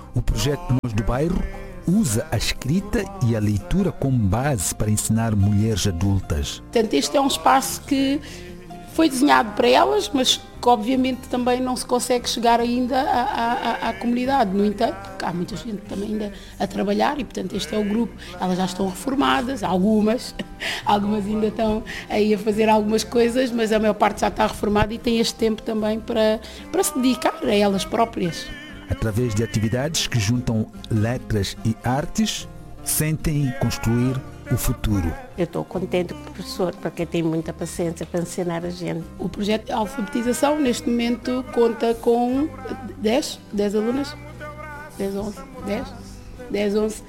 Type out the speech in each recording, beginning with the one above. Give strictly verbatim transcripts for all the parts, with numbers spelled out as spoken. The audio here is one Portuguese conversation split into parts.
O projeto Nós do Bairro usa a escrita e a leitura como base para ensinar mulheres adultas. Portanto, este é um espaço que foi desenhado para elas, mas que obviamente também não se consegue chegar ainda à, à, à comunidade. No entanto, porque há muita gente também ainda a trabalhar e, portanto, este é o grupo. Elas já estão reformadas, algumas, algumas ainda estão aí a fazer algumas coisas, mas a maior parte já está reformada e tem este tempo também para, para se dedicar a elas próprias. Através de atividades que juntam letras e artes, sentem construir o futuro. Eu estou contente com o professor, porque tem muita paciência para ensinar a gente. O projeto de alfabetização, neste momento, conta com dez, dez alunas, dez, onze, dez, dez, onze.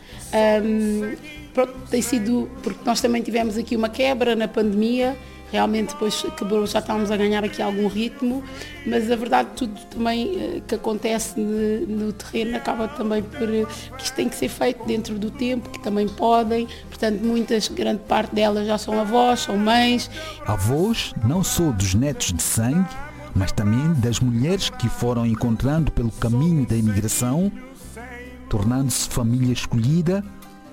Um, pronto, tem sido, porque nós também tivemos aqui uma quebra na pandemia, realmente depois quebrou, já estávamos a ganhar aqui algum ritmo, mas a verdade tudo também que acontece no terreno acaba também por que isto tem que ser feito dentro do tempo, que também podem, portanto muitas, grande parte delas já são avós, são mães. Avós não só dos netos de sangue, mas também das mulheres que foram encontrando pelo caminho da imigração, tornando-se família escolhida,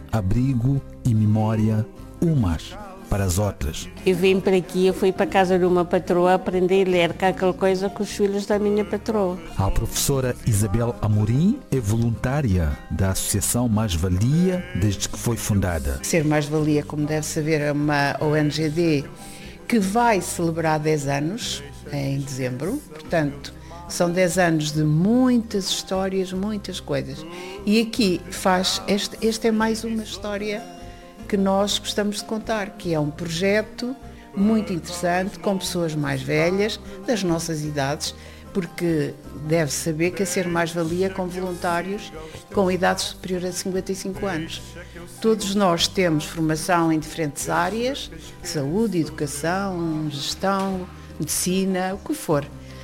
abrigo e memória umas para as outras. Eu vim para aqui, eu fui para a casa de uma patroa aprender a ler, que é aquela coisa com os filhos da minha patroa. A professora Isabel Amorim é voluntária da Associação Mais Valia desde que foi fundada. Ser Mais Valia, como deve saber, é uma O N G D que vai celebrar dez anos em dezembro, portanto são dez anos de muitas histórias, muitas coisas. E aqui faz, este, este é mais uma história que nós gostamos de contar, que é um projeto muito interessante, com pessoas mais velhas, das nossas idades, porque deve saber que a Ser Mais Valia com voluntários com idade superior a cinquenta e cinco anos. Todos nós temos formação em diferentes áreas, saúde, educação, gestão, medicina, o que for.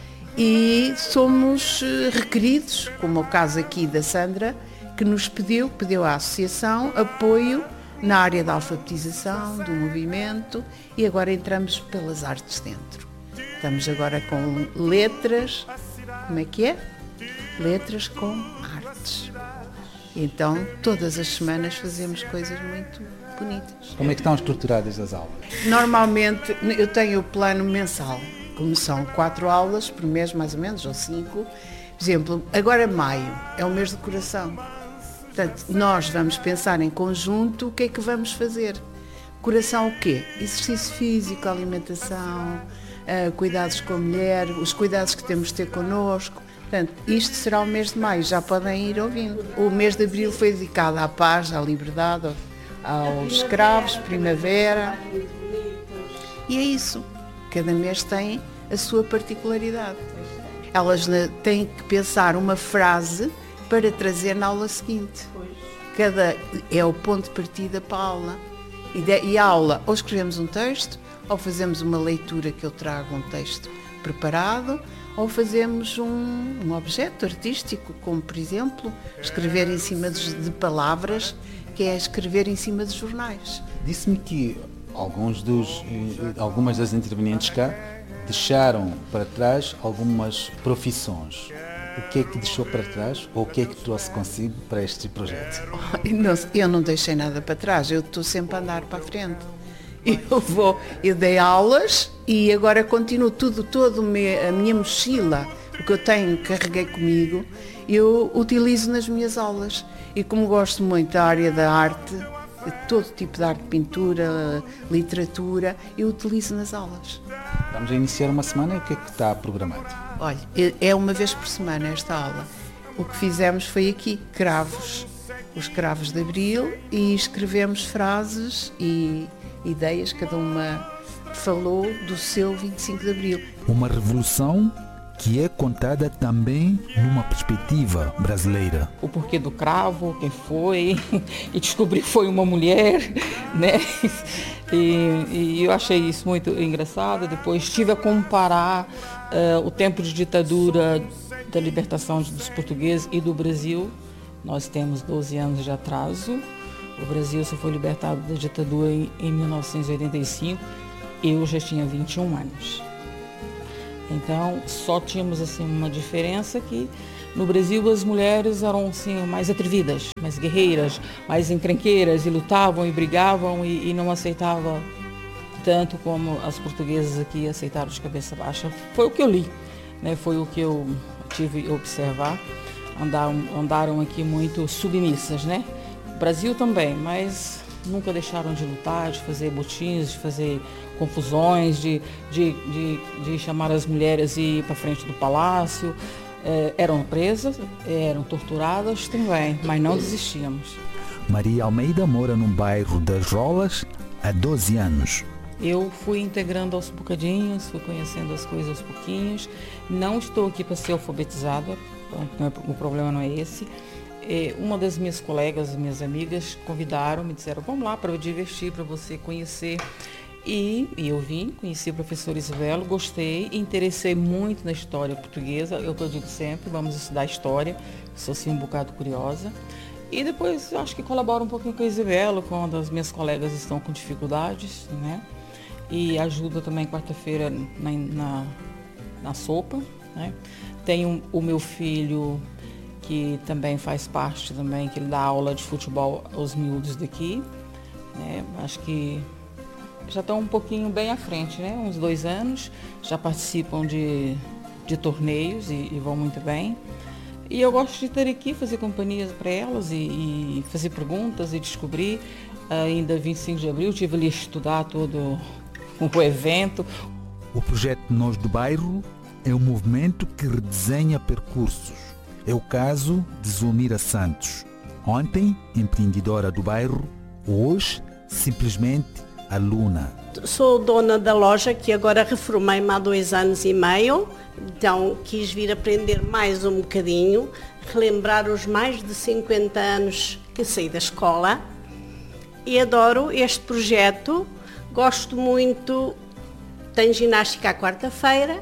E somos requeridos, como o caso aqui da Sandra, que nos pediu, pediu à associação apoio na área da alfabetização, do movimento, e agora entramos pelas artes dentro. Estamos agora com letras, como é que é? Letras com artes. Então, todas as semanas fazemos coisas muito bonitas. Como é que estão estruturadas as aulas? Normalmente, eu tenho o plano mensal, como são quatro aulas por mês, mais ou menos, ou cinco. Por exemplo, agora maio é o mês do coração. Portanto, nós vamos pensar em conjunto o que é que vamos fazer. Coração o quê? Exercício físico, alimentação, uh, cuidados com a mulher, os cuidados que temos de ter connosco. Portanto, isto será o mês de maio, já podem ir ouvindo. O mês de abril foi dedicado à paz, à liberdade, aos escravos, primavera. E é isso. Cada mês tem a sua particularidade. Elas têm que pensar uma frase para trazer na aula seguinte. Cada é o ponto de partida para a aula. E, de, e a aula, ou escrevemos um texto, ou fazemos uma leitura que eu trago um texto preparado, ou fazemos um, um objeto artístico, como por exemplo, escrever em cima de, de palavras, que é escrever em cima de jornais. Disse-me que alguns dos, algumas das intervenientes cá deixaram para trás algumas profissões. O que é que deixou para trás ou o que é que trouxe consigo para este projeto? Eu não deixei nada para trás, eu estou sempre a andar para a frente. Eu vou, eu dei aulas e agora continuo tudo, todo a minha mochila, o que eu tenho, carreguei comigo, eu utilizo nas minhas aulas. E como gosto muito da área da arte, de todo tipo de arte, pintura, literatura, eu utilizo nas aulas. Vamos a iniciar uma semana e o que é que está programado? Olha, é uma vez por semana esta aula. O que fizemos foi aqui, cravos, os cravos de Abril, e escrevemos frases e ideias, cada uma falou do seu vinte e cinco de Abril. Uma revolução que é contada também numa perspectiva brasileira. O porquê do cravo, quem foi, e descobri que foi uma mulher, né? E, e eu achei isso muito engraçado. Depois estive a comparar uh, o tempo de ditadura da libertação dos portugueses e do Brasil. Nós temos doze anos de atraso. O Brasil só foi libertado da ditadura em, em mil novecentos e oitenta e cinco. Eu já tinha vinte e um anos. Então, só tínhamos assim uma diferença que no Brasil as mulheres eram assim, mais atrevidas, mais guerreiras, mais encrenqueiras e lutavam e brigavam e, e não aceitavam tanto como as portuguesas aqui aceitaram de cabeça baixa. Foi o que eu li, né? Foi o que eu tive que observar. Andaram, andaram aqui muito submissas, né? O Brasil também, mas nunca deixaram de lutar, de fazer botins, de fazer confusões, de, de, de, de chamar as mulheres e ir para frente do palácio. É, eram presas, eram torturadas também, mas não desistíamos. Maria Almeida mora num bairro das Rolas há doze anos. Eu fui integrando aos bocadinhos, fui conhecendo as coisas aos pouquinhos. Não estou aqui para ser alfabetizada, o problema não é esse. Uma das minhas colegas, minhas amigas, convidaram, me disseram, vamos lá para eu divertir, para você conhecer. E, e eu vim, conheci o professor Isabelo, gostei, interessei muito na história portuguesa. Eu que eu digo sempre, vamos estudar história, sou assim um bocado curiosa. E depois acho que colaboro um pouquinho com a Isabelo, quando as minhas colegas estão com dificuldades, né? E ajuda também quarta-feira na, na, na sopa, né? Tenho o meu filho, que também faz parte também, que ele dá aula de futebol aos miúdos daqui, né? Acho que já estão um pouquinho bem à frente, né? Uns dois anos, já participam de, de torneios e, e vão muito bem. E eu gosto de ter aqui, fazer companhias para elas e, e fazer perguntas e descobrir. Ainda vinte e cinco de abril, tive ali a estudar todo o evento. O projeto Nós do Bairro é um movimento que redesenha percursos. É o caso de Zulmira Santos. Ontem, empreendedora do bairro, hoje, simplesmente aluna. Sou dona da loja, que agora reformei-me há dois anos e meio, então quis vir aprender mais um bocadinho, relembrar os mais de cinquenta anos que saí da escola e adoro este projeto, gosto muito. Tenho ginástica à quarta-feira,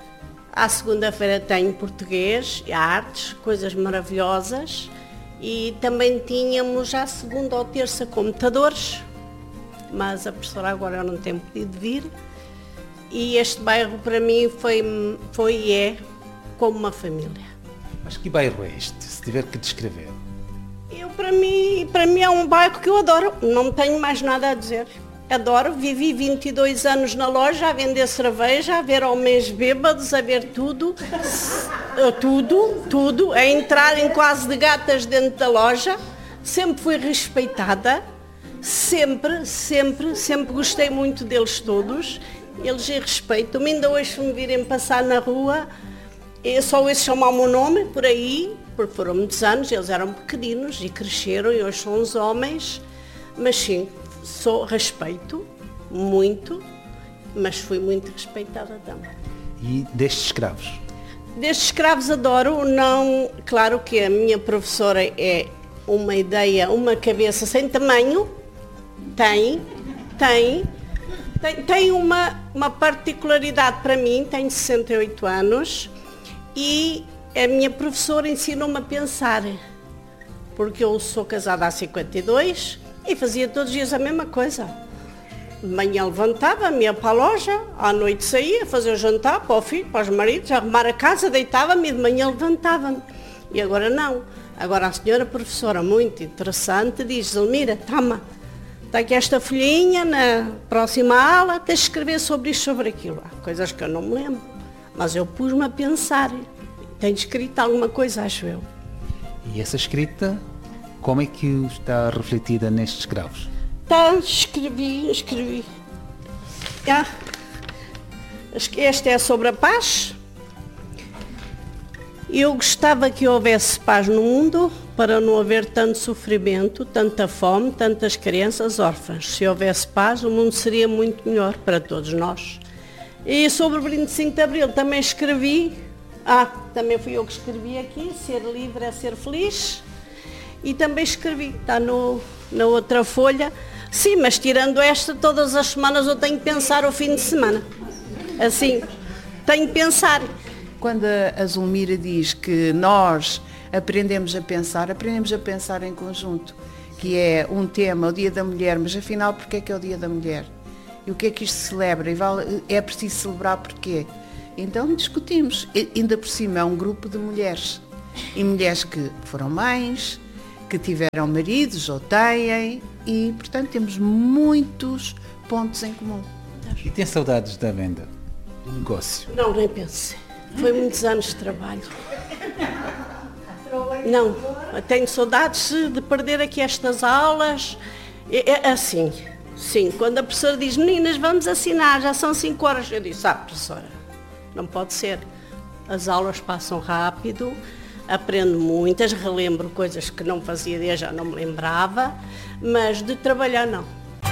à segunda-feira tenho português, artes, coisas maravilhosas, e também tínhamos à segunda ou terça computadores, mas a professora agora não tem podido vir, e este bairro para mim foi, foi e é como uma família. Mas que bairro é este, se tiver que descrever? Eu, para mim, para mim é um bairro que eu adoro, não tenho mais nada a dizer. Adoro, vivi vinte e dois anos na loja a vender cerveja, a ver homens bêbados, a ver tudo, tudo, tudo, a entrarem quase de gatas dentro da loja. Sempre fui respeitada, sempre, sempre, sempre gostei muito deles todos. Eles respeitam-me, ainda hoje se me virem passar na rua, eu só ouço chamar o meu nome por aí, porque foram muitos anos, eles eram pequeninos e cresceram e hoje são os homens, mas sim, sou respeito muito, mas fui muito respeitada também. E destes escravos? Destes escravos adoro, não, claro que a minha professora é uma ideia, uma cabeça sem tamanho, tem, tem, tem, tem uma, uma particularidade para mim, tenho sessenta e oito anos e a minha professora ensinou-me a pensar, porque eu sou casada há cinquenta e dois e fazia todos os dias a mesma coisa. De manhã levantava-me, ia para a loja, à noite saía, fazia o jantar para o filho, para os maridos, arrumar a casa, deitava-me e de manhã levantava-me. E agora não. Agora a senhora professora, muito interessante, diz, Zulmira, toma, está aqui esta folhinha, na próxima aula, tens de escrever sobre isto, sobre aquilo. Há coisas que eu não me lembro, mas eu pus-me a pensar. Tenho escrito alguma coisa, acho eu. E essa escrita, como é que está refletida nestes escravos? Tá, escrevi, escrevi. Ah, este é sobre a paz. Eu gostava que houvesse paz no mundo para não haver tanto sofrimento, tanta fome, tantas crianças órfãs. Se houvesse paz, o mundo seria muito melhor para todos nós. E sobre o vinte e cinco de abril também escrevi, ah, também fui eu que escrevi aqui, ser livre é ser feliz. E também escrevi, está no, na outra folha. Sim, mas tirando esta, todas as semanas eu tenho que pensar o fim de semana. Assim, tenho que pensar. Quando a Zulmira diz que nós aprendemos a pensar, aprendemos a pensar em conjunto, que é um tema, o Dia da Mulher, mas afinal, porquê é que é o Dia da Mulher? E o que é que isto celebra? E vale, é preciso celebrar porquê? Então discutimos. E, ainda por cima é um grupo de mulheres. E mulheres que foram mães, que tiveram maridos ou têm, e portanto temos muitos pontos em comum. E tem saudades da venda, do negócio? Não, nem pense. Foi muitos anos de trabalho. Não, tenho saudades de perder aqui estas aulas. É, é assim, sim, quando a professora diz, meninas, vamos assinar, já são cinco horas. Eu disse, ah, professora, não pode ser. As aulas passam rápido, aprendo muitas, relembro coisas que não fazia desde já não me lembrava, mas de trabalhar não.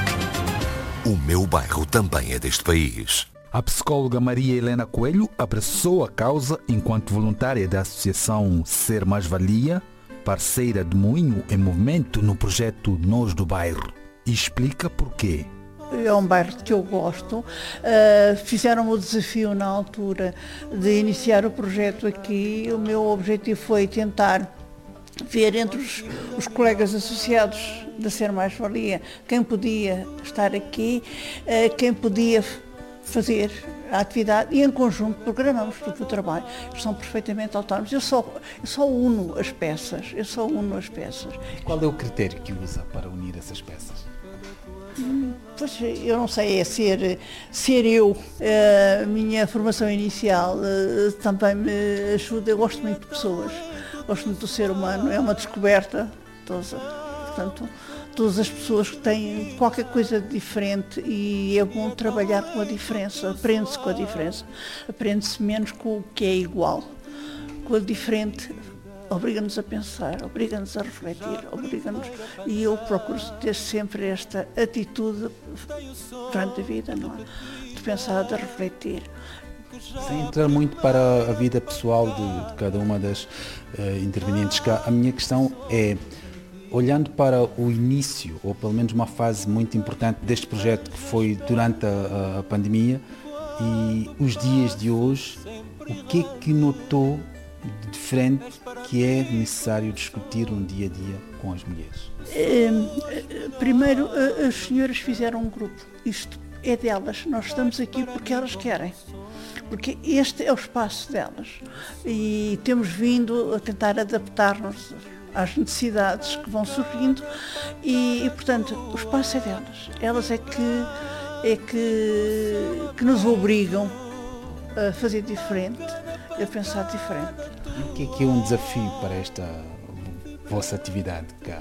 O meu bairro também é deste país. A psicóloga Maria Helena Coelho abraçou a causa enquanto voluntária da Associação Ser Mais Valia, parceira de Moinho em Movimento no projeto Nós do Bairro. E explica porquê. É um bairro que eu gosto. Uh, fizeram o desafio na altura de iniciar o projeto aqui. O meu objetivo foi tentar ver entre os, os colegas associados da Ser Mais Valia quem podia estar aqui, uh, quem podia fazer a atividade, e em conjunto programamos todo o trabalho. Eles são perfeitamente autónomos. Eu só, eu só uno as peças. Eu só uno as peças. Qual é o critério que usa para unir essas peças? Hum, pois eu não sei, é ser, ser eu. A minha formação inicial uh, também me ajuda. Eu gosto muito de pessoas, gosto muito do ser humano. É uma descoberta. Todos, portanto, todas as pessoas que têm qualquer coisa de diferente, e é bom trabalhar com a diferença, aprende-se com a diferença, aprende-se menos com o que é igual. Com a diferente, obriga-nos a pensar, obriga-nos a refletir, obriga-nos, e eu procuro ter sempre esta atitude durante a vida, não é? De pensar, de refletir. Sem entrar muito para a vida pessoal de, de cada uma das uh, intervenientes cá, a minha questão é, olhando para o início, ou pelo menos uma fase muito importante deste projeto, que foi durante a, a pandemia, e os dias de hoje, o que é que notou de diferente que é necessário discutir um dia a dia com as mulheres? É, primeiro, as senhoras fizeram um grupo. Isto é delas. Nós estamos aqui porque elas querem. Porque este é o espaço delas. E temos vindo a tentar adaptar-nos às necessidades que vão surgindo, e, e portanto o espaço é delas. Elas é que, é que, que nos obrigam a fazer diferente, a pensar diferente. E o que é que é um desafio para esta vossa atividade cá?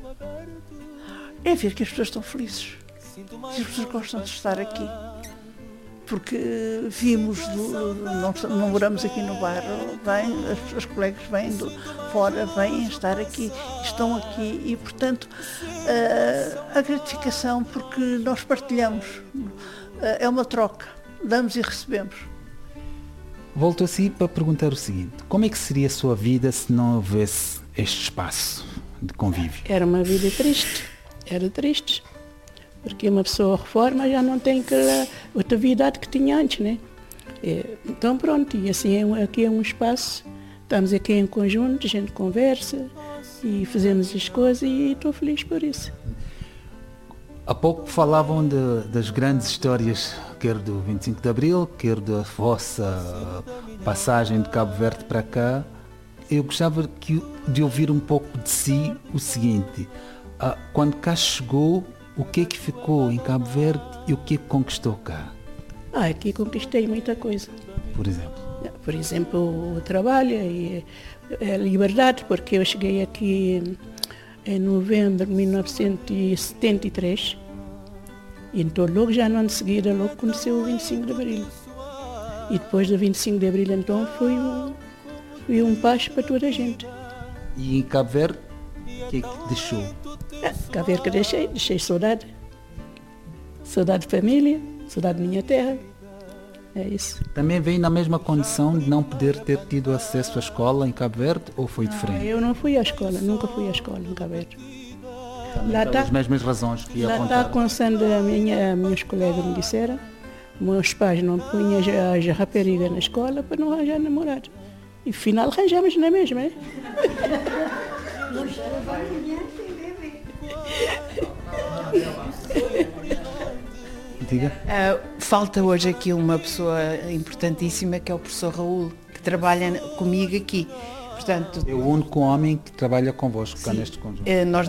É ver que as pessoas estão felizes, que as pessoas gostam de estar aqui. Porque vimos, do, não, não moramos aqui no bairro, vêm, as, as colegas vêm de fora, vêm estar aqui, estão aqui, e portanto a, a gratificação, porque nós partilhamos, é uma troca, damos e recebemos. Volto assim para perguntar o seguinte, como é que seria a sua vida se não houvesse este espaço de convívio? Era uma vida triste, era triste. Porque uma pessoa reforma já não tem aquela atividade que tinha antes, né? É, então pronto, e assim é, aqui é um espaço, estamos aqui em conjunto, a gente conversa e fazemos as coisas, e estou feliz por isso. Há pouco falavam de, das grandes histórias, quer do vinte e cinco de Abril, quer da vossa passagem de Cabo Verde para cá. Eu gostava que, de ouvir um pouco de si o seguinte, ah, quando cá chegou, o que é que ficou em Cabo Verde e o que é que conquistou cá? Ah, aqui conquistei muita coisa. Por exemplo? Por exemplo, o trabalho e a liberdade, porque eu cheguei aqui em novembro de mil novecentos e setenta e três, e então logo já no ano de seguida, logo conheceu o vinte e cinco de Abril. E depois do vinte e cinco de Abril, então, foi um, foi um passo para toda a gente. E em Cabo Verde, o que é que deixou? Ah, Cabo Verde que deixei, deixei saudade. Saudade de família, saudade da minha terra. É isso. Também vem na mesma condição de não poder ter tido acesso à escola em Cabo Verde, ou foi não, diferente? Eu não fui à escola, nunca fui à escola em Cabo Verde. Lá pelas tá, mesmas razões que ia lá contar. Lá está começando a minha, meus colegas me disseram, meus pais não punham a rapariga na escola para não arranjar namorado. E afinal arranjamos na mesma, é? Diga. Uh, falta hoje aqui uma pessoa importantíssima, que é o professor Raul, que trabalha comigo aqui. Portanto, É o único homem que trabalha convosco cá neste conjunto. eh, nós